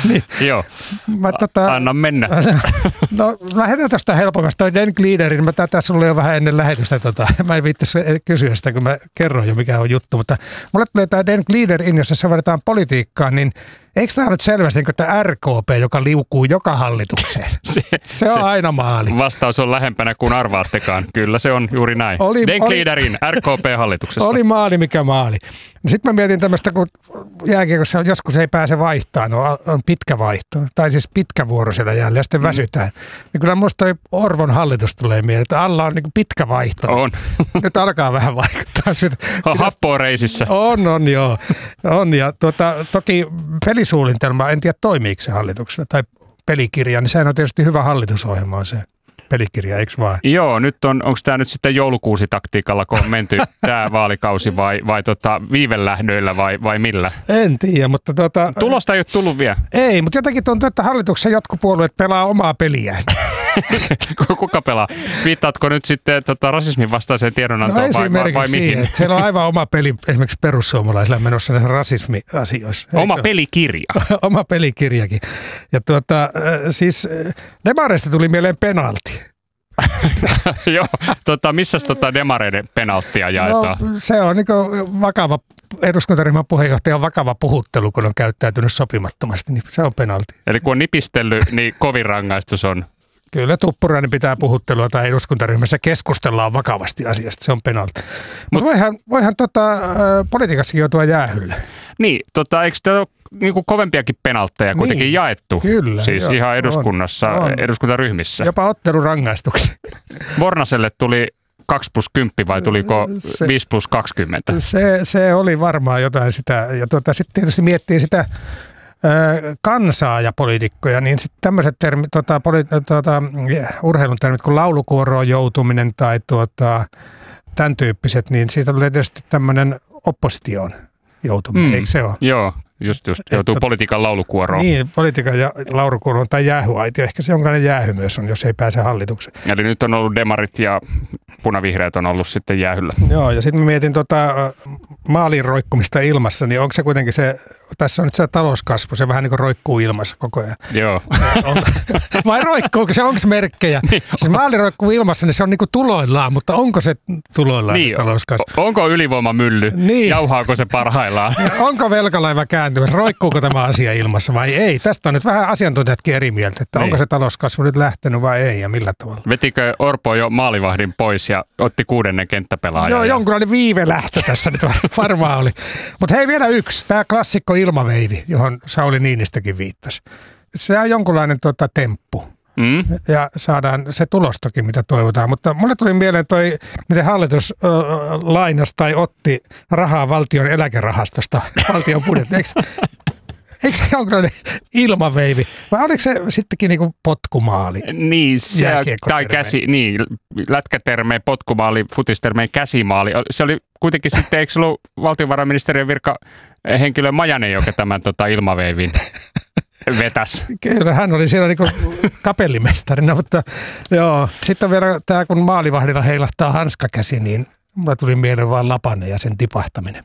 Niin. Joo, anna mennä. No lähdetään tästä helpommasta. Toi Den Gliederin, mä tätä sulle jo vähän ennen lähetystä. Mä en viittaisi kysyä sitä, kun mä kerron jo mikä on juttu. Mutta mulle tulee tämä Den Gliederin, jossa seurataan politiikkaa, niin eikö tämä nyt selvästi niin tämä RKP, joka liukuu joka hallitukseen? Se on aina maali. Vastaus on lähempänä kuin arvaattekaan. Kyllä se on juuri näin. Den Gliederin RKP-hallituksessa. Oli maali mikä maali. Sitten mä mietin tämmöistä, kun jääkiekossa joskus ei pääse vaihtamaan, on pitkä vaihto, tai siis pitkä vuoro siellä jäällä ja sitten väsytään. Niin kyllä musta toi Orvon hallitus tulee mieleen, että alla on niin pitkä vaihto. On. Nyt alkaa vähän vaikuttaa. On happoa reisissä. On joo. On ja toki pelisuunnitelma, en tiedä toimiiko se hallituksella, tai pelikirja, niin sehän on tietysti hyvä hallitusohjelma on se. Pelikirja, eikö vaan? Joo, onko tämä nyt sitten joulukuusitaktiikalla, kun on menty tämä vaalikausi vai viivelähdöillä vai millä? En tiedä, mutta tulosta ei ole tullut vielä. Ei, mutta jotenkin tuntuu, että hallituksessa jotkut puolueet pelaa omaa peliään. Kuka pelaa? Viittaatko nyt sitten rasismin vastaiseen tiedonantoon vai mihin? Siihen, että siellä on aivan oma peli esimerkiksi perussuomalaisilla menossa näissä rasismiasioissa. Oma pelikirja. Oma pelikirjakin. Ja siis demareista tuli mieleen penalti. Joo, missäs demareiden penalttia jaetaan? No, se on vakava, eduskuntaryhmän puheenjohtajan vakava puhuttelu, kun on käyttäytynyt sopimattomasti, niin se on penalti. Eli kun on nipistellyt, niin kovin rangaistus on? Kyllä Tuppurainen pitää puhuttelua tai eduskuntaryhmässä keskustellaan vakavasti asiasta, se on penalti. Mutta voihan politiikassakin joutua jäähylle. Niin, eikö tämä ole niinku kovempiakin penaltteja kuitenkin jaettu? Kyllä. Siis jo, ihan eduskunnassa, eduskuntaryhmissä. Jopa ottelurangaistuksia. Vornaselle tuli 2+10 vai tuliko 5+20? Se oli varmaan jotain sitä. Ja sitten tietysti miettii sitä kansaa ja poliitikkoja, niin sitten tämmöiset termit, urheilun termit kuin laulukuoroon joutuminen tai tämän tyyppiset, niin siitä tulee tietysti tämmöinen oppositioon joutuminen, eikö se ole? Joo, just joutuu politiikan laulukuoroon. Niin, politiikan laulukuoroon tai jäähyaitio, ehkä se jonkinlainen jäähy myös on, jos ei pääse hallitukseen. Eli nyt on ollut demarit ja punavihreät on ollut sitten jäähyllä. Joo, ja sitten mä mietin maalin roikkumista ilmassa, niin onko se kuitenkin tässä on nyt se talouskasvu, se vähän niin kuin roikkuu ilmassa koko ajan. Joo. Vai roikkuuko se, onko se merkkejä? Niin. Siis maali roikkuu ilmassa, niin se on niin kuin tuloillaan, mutta onko se tuloillaan niin. talouskasvu? Onko ylivoimamylly? Niin. Jauhaako se parhaillaan? Ja onko velkalaiva kääntymässä? Roikkuuko tämä asia ilmassa vai ei? Tästä on nyt vähän asiantuntijatkin eri mieltä, että onko se talouskasvu nyt lähtenyt vai ei ja millä tavalla. Vetikö Orpo jo maalivahdin pois ja otti 6. kenttäpelaajan? Joo, jonkunlainen viivelähtö tässä nyt varmaan oli. Mutta hei, vielä yksi. Tämä klassikko ilmaveivi, johon Sauli Niinistökin viittasi. Se on jonkunlainen temppu. Ja saadaan se tulostakin, mitä toivotaan. Mutta mulle tuli mieleen miten hallitus lainasi tai otti rahaa valtion eläkerahastosta valtion budjettiin. Eikö se jonkinlainen ilmaveivi? Vai oliko se sittenkin niinku potkumaali? Niin, tai lätkätermeen potkumaali, futistermeen käsimaali. Se oli kuitenkin sitten, eikö se ollut valtiovarainministeriön virkahenkilö Majanen, joka tämän ilmaveivin vetäs? Kyllä, hän oli siellä niinku kapellimestarina, mutta joo. Sitten on vielä tämä, kun maalivahdilla heilahtaa hanskakäsi, niin mulla tuli mieleen vaan Lapanen ja sen tipahtaminen.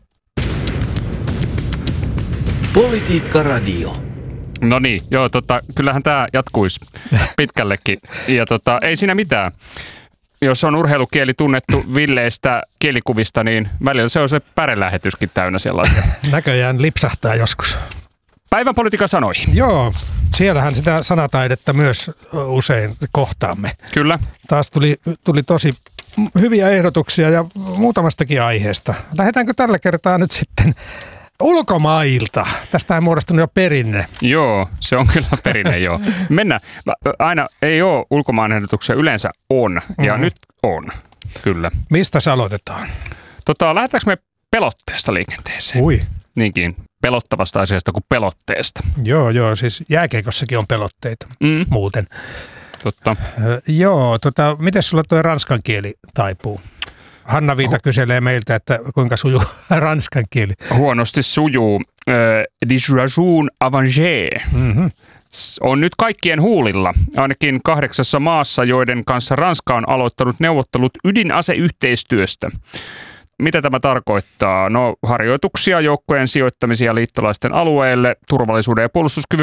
Politiikka Radio. No niin, joo, kyllähän tämä jatkuisi pitkällekin. Ja ei siinä mitään. Jos on urheilukieli tunnettu villeistä kielikuvista, niin välillä se on se pärelähetyskin täynnä sellaisia. Näköjään lipsahtaa joskus. Päivän politiikan sanoihin. Joo, siellähän sitä sanataidetta myös usein kohtaamme. Kyllä. Taas tuli tosi hyviä ehdotuksia ja muutamastakin aiheesta. Lähdetäänkö tällä kertaa nyt sitten ulkomailta? Tästä on muodostunut jo perinne. Joo, se on kyllä perinne, joo. Mennään. Aina ei ole ulkomaan ehdotuksia, yleensä on. Ja nyt on, kyllä. Mistä se aloitetaan? Lähdetäänkö me pelotteesta liikenteeseen? Ui. Niinkin, pelottavasta asiasta kuin pelotteesta. Joo, siis jääkeikossakin on pelotteita muuten. Totta. Joo, miten sulla tuo ranskan kieli taipuu? Hanna Viita kyselee meiltä, että kuinka sujuu ranskan kieli. Huonosti sujuu. Dissuasion avancée on nyt kaikkien huulilla, ainakin 8 maassa, joiden kanssa Ranska on aloittanut neuvottelut ydinaseyhteistyöstä. Mitä tämä tarkoittaa? No, harjoituksia, joukkojen sijoittamisia liittolaisten alueelle, turvallisuuden ja puolustuskyvyn